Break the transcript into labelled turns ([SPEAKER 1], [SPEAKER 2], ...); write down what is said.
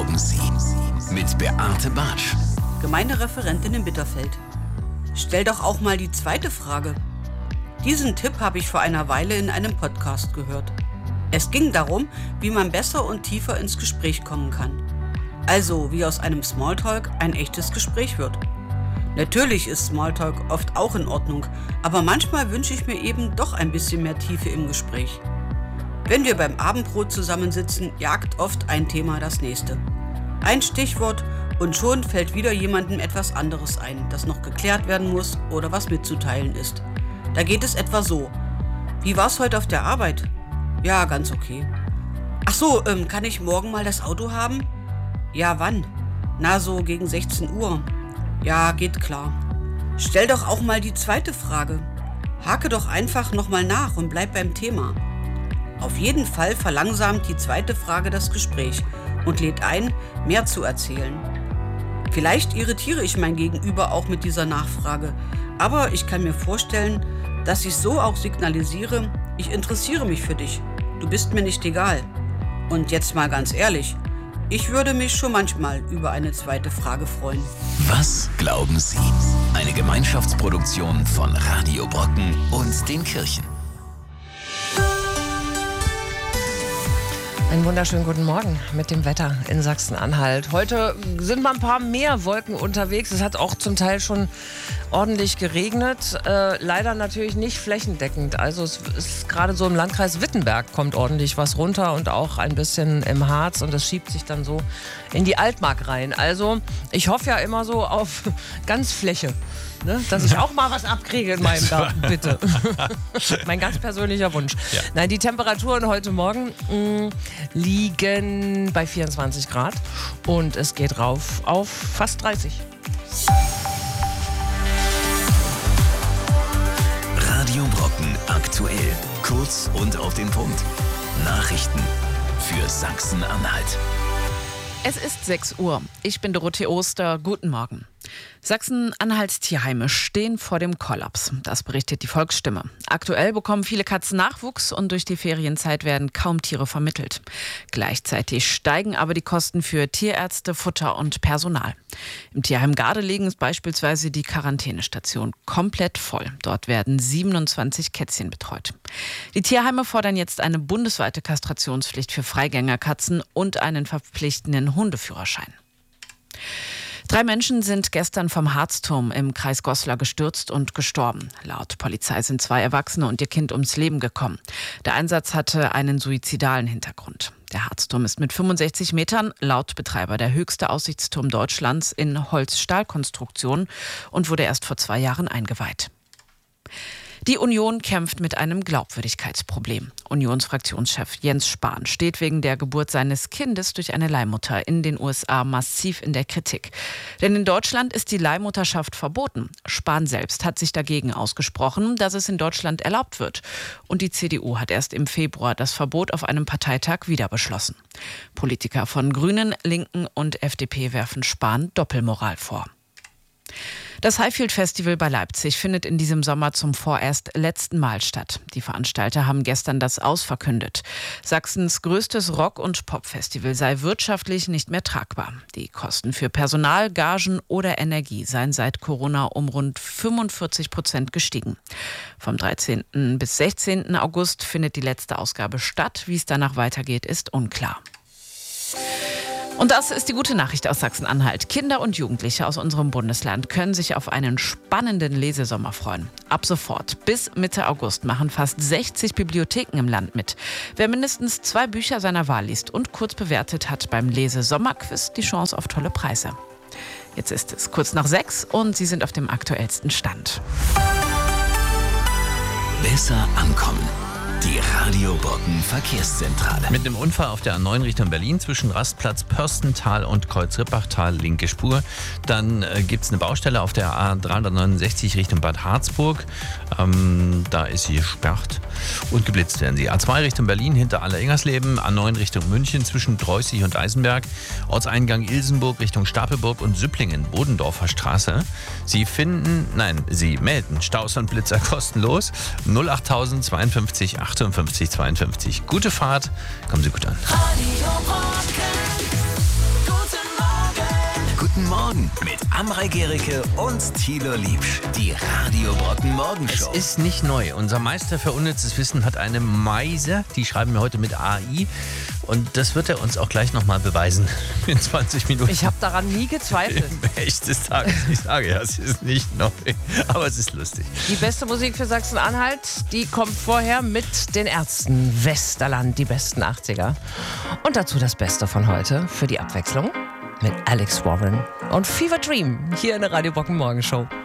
[SPEAKER 1] glauben Sie? Mit Beate Bartsch.
[SPEAKER 2] Gemeindereferentin in Bitterfeld. Stell doch auch mal die zweite Frage. Diesen Tipp habe ich vor einer Weile in einem Podcast gehört. Es ging darum, wie man besser und tiefer ins Gespräch kommen kann. Also, wie aus einem Smalltalk ein echtes Gespräch wird. Natürlich ist Smalltalk oft auch in Ordnung, aber manchmal wünsche ich mir eben doch ein bisschen mehr Tiefe im Gespräch. Wenn wir beim Abendbrot zusammensitzen, jagt oft ein Thema das nächste. Ein Stichwort und schon fällt wieder jemandem etwas anderes ein, das noch geklärt werden muss oder was mitzuteilen ist. Da geht es etwa so: Wie war's heute auf der Arbeit? Ja, ganz okay. Ach so, kann ich morgen mal das Auto haben? Ja, wann? Na, so gegen 16 Uhr. Ja, geht klar. Stell doch auch mal die zweite Frage. Hake doch einfach nochmal nach und bleib beim Thema. Auf jeden Fall verlangsamt die zweite Frage das Gespräch und lädt ein, mehr zu erzählen. Vielleicht irritiere ich mein Gegenüber auch mit dieser Nachfrage, aber ich kann mir vorstellen, dass ich so auch signalisiere: Ich interessiere mich für dich, du bist mir nicht egal. Und jetzt mal ganz ehrlich, ich würde mich schon manchmal über eine zweite Frage freuen.
[SPEAKER 1] Was glauben Sie? Eine Gemeinschaftsproduktion von Radio Brocken und den Kirchen.
[SPEAKER 3] Einen wunderschönen guten Morgen mit dem Wetter in Sachsen-Anhalt. Heute sind mal ein paar mehr Wolken unterwegs. Es hat auch zum Teil schon ordentlich geregnet. Leider natürlich nicht flächendeckend. Also es ist gerade so im Landkreis Wittenberg kommt ordentlich was runter und auch ein bisschen im Harz. Und das schiebt sich dann so in die Altmark rein. Also ich hoffe ja immer so auf Ganzfläche. Ne, dass ich auch mal was abkriege in meinem Garten, bitte. Mein ganz persönlicher Wunsch. Ja. Nein, die Temperaturen heute Morgen liegen bei 24 Grad und es geht rauf auf fast 30.
[SPEAKER 1] Radio Brocken aktuell. Kurz und auf den Punkt. Nachrichten für Sachsen-Anhalt.
[SPEAKER 4] Es ist 6 Uhr. Ich bin Dorothee Oster. Guten Morgen. Sachsen-Anhalts Tierheime stehen vor dem Kollaps. Das berichtet die Volksstimme. Aktuell bekommen viele Katzen Nachwuchs und durch die Ferienzeit werden kaum Tiere vermittelt. Gleichzeitig steigen aber die Kosten für Tierärzte, Futter und Personal. Im Tierheim Gardelegen ist beispielsweise die Quarantänestation komplett voll. Dort werden 27 Kätzchen betreut. Die Tierheime fordern jetzt eine bundesweite Kastrationspflicht für Freigängerkatzen und einen verpflichtenden Hundeführerschein. 3 Menschen sind gestern vom Harzturm im Kreis Goslar gestürzt und gestorben. Laut Polizei sind 2 Erwachsene und ihr Kind ums Leben gekommen. Der Einsatz hatte einen suizidalen Hintergrund. Der Harzturm ist mit 65 Metern laut Betreiber der höchste Aussichtsturm Deutschlands in Holz-Stahl-Konstruktion und wurde erst vor 2 Jahren eingeweiht. Die Union kämpft mit einem Glaubwürdigkeitsproblem. Unionsfraktionschef Jens Spahn steht wegen der Geburt seines Kindes durch eine Leihmutter in den USA massiv in der Kritik. Denn in Deutschland ist die Leihmutterschaft verboten. Spahn selbst hat sich dagegen ausgesprochen, dass es in Deutschland erlaubt wird. Und die CDU hat erst im Februar das Verbot auf einem Parteitag wieder beschlossen. Politiker von Grünen, Linken und FDP werfen Spahn Doppelmoral vor. Das Highfield Festival bei Leipzig findet in diesem Sommer zum vorerst letzten Mal statt. Die Veranstalter haben gestern das Aus verkündet. Sachsens größtes Rock- und Pop-Festival sei wirtschaftlich nicht mehr tragbar. Die Kosten für Personal, Gagen oder Energie seien seit Corona um rund 45% gestiegen. Vom 13. bis 16. August findet die letzte Ausgabe statt. Wie es danach weitergeht, ist unklar. Und das ist die gute Nachricht aus Sachsen-Anhalt. Kinder und Jugendliche aus unserem Bundesland können sich auf einen spannenden Lesesommer freuen. Ab sofort bis Mitte August machen fast 60 Bibliotheken im Land mit. Wer mindestens 2 Bücher seiner Wahl liest und kurz bewertet, hat beim Lese-Sommerquiz die Chance auf tolle Preise. Jetzt ist es kurz nach 6 und Sie sind auf dem aktuellsten Stand.
[SPEAKER 1] Besser ankommen. Die Radio Brocken Verkehrszentrale.
[SPEAKER 5] Mit einem Unfall auf der A9 Richtung Berlin zwischen Rastplatz Pörstental und Kreuz-Rippachtal, linke Spur. Dann gibt es eine Baustelle auf der A369 Richtung Bad Harzburg. Da ist sie gesperrt und geblitzt werden sie. A2 Richtung Berlin hinter Aller-Ingersleben. A9 Richtung München zwischen Dreußig und Eisenberg. Ortseingang Ilsenburg Richtung Stapelburg und Süpplingen, Bodendorfer Straße. Sie melden Staus und Blitzer kostenlos. 08000 52 58 52. Gute Fahrt, kommen Sie gut an.
[SPEAKER 6] Radio Brocken,
[SPEAKER 1] Guten Morgen mit Amrei Gericke und Thilo Liebsch. Die Radio Brocken Morgenshow.
[SPEAKER 5] Es ist nicht neu. Unser Meister für unnützes Wissen hat eine Meise, die schreiben wir heute mit AI. Und das wird er uns auch gleich nochmal beweisen in 20 Minuten.
[SPEAKER 3] Ich habe daran nie gezweifelt.
[SPEAKER 5] Im Echt des Tages. Ich sage ja, es ist nicht neu, aber es ist lustig.
[SPEAKER 3] Die beste Musik für Sachsen-Anhalt, die kommt vorher mit den Ärzten. Westerland, die besten 80er. Und dazu das Beste von heute für die Abwechslung mit Alex Warren und Fever Dream hier in der Radio Brocken Morgenshow.